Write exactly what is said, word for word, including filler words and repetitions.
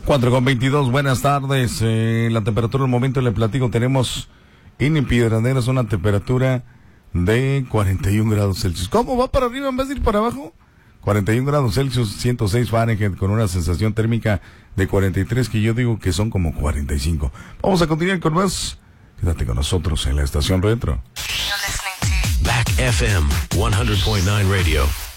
cuatro con veintidós, buenas tardes. Eh, la temperatura, el momento le platico, tenemos en Piedraneras una temperatura de cuarenta y un grados Celsius. ¿Cómo va para arriba en vez de ir para abajo? cuarenta y un grados Celsius, ciento seis Fahrenheit, con una sensación térmica de cuarenta y tres, que yo digo que son como cuarenta y cinco. Vamos a continuar con más. Quédate con nosotros en la estación Retro. Back F M one hundred point nine Radio.